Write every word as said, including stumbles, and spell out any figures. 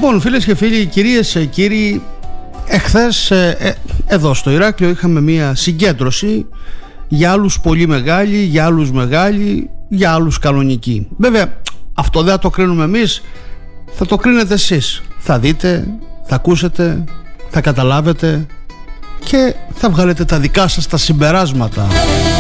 Λοιπόν, φίλες και φίλοι, κυρίες, κύριοι, εχθές ε, ε, εδώ στο Ηράκλειο είχαμε μια συγκέντρωση, για άλλους πολύ μεγάλη, για άλλους μεγάλη, για άλλους κανονική. Βέβαια, αυτό δεν θα το κρίνουμε εμείς, θα το κρίνετε εσείς. Θα δείτε, θα ακούσετε, θα καταλάβετε και θα βγάλετε τα δικά σας τα συμπεράσματα.